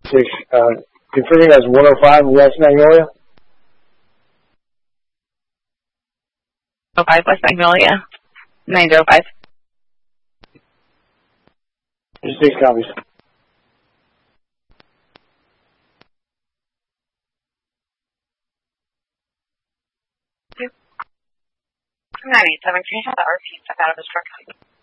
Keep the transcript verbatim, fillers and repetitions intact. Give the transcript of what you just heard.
Six, uh, confirming as one oh five West Magnolia. oh five West Magnolia. nine oh five. Six copies. nine eight seven, can you have the R P stuck out of his truck?